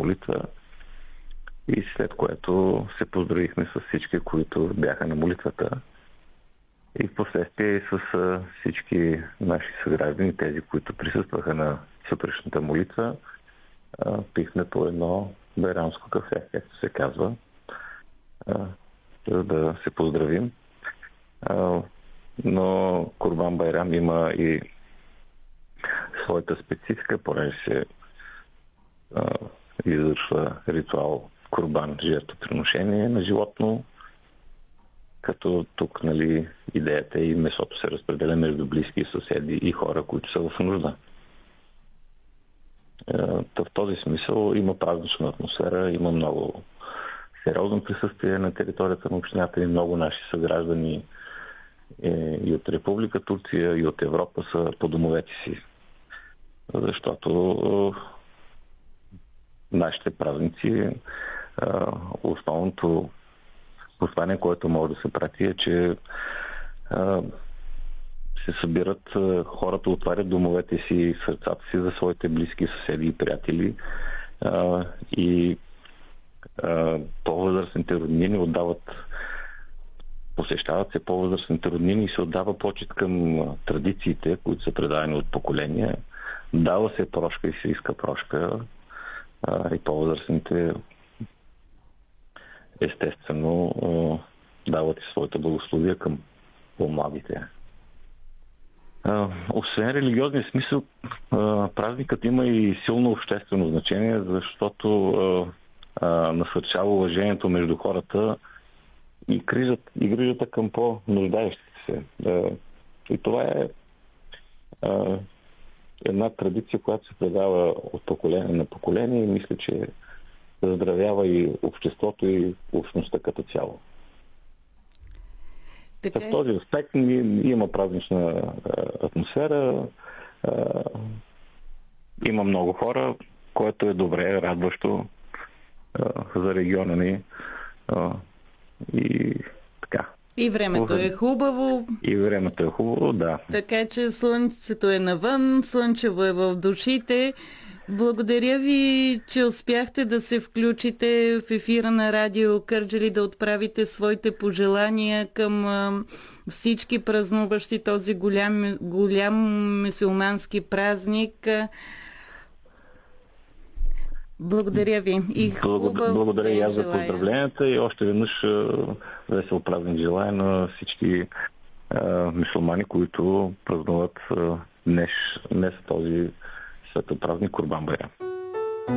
молитва и след което се поздравихме с всички, които бяха на молитвата и в последствие с всички наши съграждани, тези, които присъстваха на сутрешната молитва, пихме по едно байрамско кафе, както се казва, за да се поздравим. Но Курбан Байрам има и своята специфика, понеже се извършва ритуал Курбан, жертвоприношение на животно, като тук, идеята и месото се разпределя между близки съседи и хора, които са в нужда. В този смисъл има празнична атмосфера, има много сериозно присъствие на територията на общината и много наши съграждани и от Република Турция, и от Европа са по домовете си. Защото нашите празници, основното послание, което може да се прати е, че се събират хората, отварят домовете си и сърцата си за своите близки съседи и приятели и по-възрастните роднини посещават се по-възрастните роднини и се отдава почет към традициите, които са предадени от поколения. Дава се прошка и се иска прошка и по-възрастните естествено дават и своята благословия към по-младите. Освен религиозния смисъл, празникът има и силно обществено значение, защото насърчава уважението между хората и грижата към по-нуждаещите се. И това е една традиция, която се предава от поколение на поколение и мисля, че заздравява и обществото и общността като цяло. В този аспект има празнична атмосфера, има много хора, което е добре, радващо за региона ни и така. И времето е хубаво. И времето е хубаво, да. Така че слънцето е навън, слънчево е в душите. Благодаря ви, че успяхте да се включите в ефира на Радио Кърджали, да отправите своите пожелания към всички празнуващи този голям мюсюлмански празник. Благодаря ви. И благодаря и аз за поздравленията и още веднъж весел празник желая на всички мюсюлмани, които празнуват днес този светъл празник Курбан Байрам.